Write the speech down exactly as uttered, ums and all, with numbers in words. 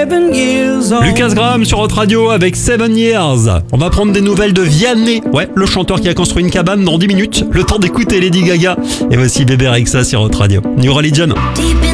Lucas Graham sur Hot Radio avec Seven Years. On va prendre des nouvelles de Vianney, ouais, le chanteur qui a construit une cabane dans dix minutes. Le temps d'écouter Lady Gaga. Et voici Bébé Rexha sur Hot Radio. New Religion.